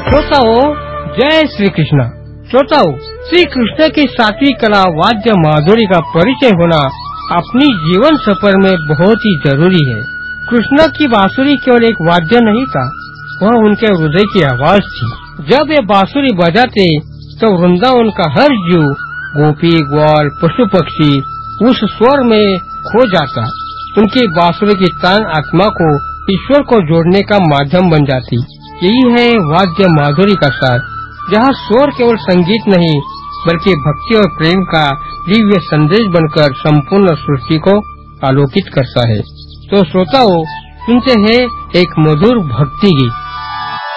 श्रोताओं, जय श्री कृष्ण। श्रोताओं, श्री कृष्ण की सात्विक कला वाद्य माधुरी का परिचय होना अपनी जीवन सफर में बहुत ही जरूरी है। कृष्ण की बांसुरी केवल एक वाद्य नहीं था, वह उनके हृदय की आवाज थी। जब ये बांसुरी बजाते तो वृंदावन का हर जीव, गोपी ग्वाल पशु पक्षी उस स्वर में खो जाता। उनकी बांसुरी की तान आत्मा को ईश्वर को जोड़ने का माध्यम बन जाती। यही है वाद्य माधुरी का सार, जहाँ स्वर केवल संगीत नहीं बल्कि भक्ति और प्रेम का दिव्य संदेश बनकर संपूर्ण सृष्टि को आलोकित करता है। तो श्रोताओं, सुनते हैं एक मधुर भक्ति गीत।